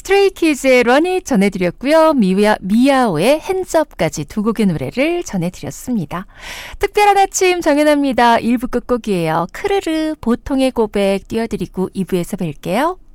스트레이키즈의 런잇 전해드렸고요. 미야오의 핸즈업까지 두 곡의 노래를 전해드렸습니다. 특별한 아침 정연아입니다. 1부 끝곡이에요. 크르르 보통의 고백 띄워드리고 2부에서 뵐게요.